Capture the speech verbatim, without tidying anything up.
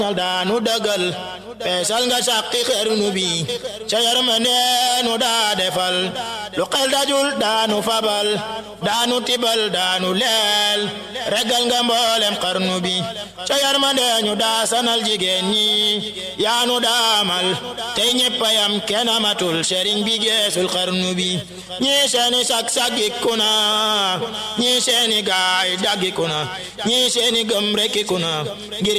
daanu dëggal peesal nga sàqi xarnu bi ca yërmande nu daa defal lu xel dajul daanu fabal daanu tibal daanu leel regal nga mboolem xarnu bi ca yërmande ñu daa sanal jigéen ñi yaanu daamal tey ñeppayam kenn amatul sëriñ bi geesul xarnu bi ñi seeni sak sagiku na ñi seeni gaay dagiku na ñi seeni gëm rekiku na ngir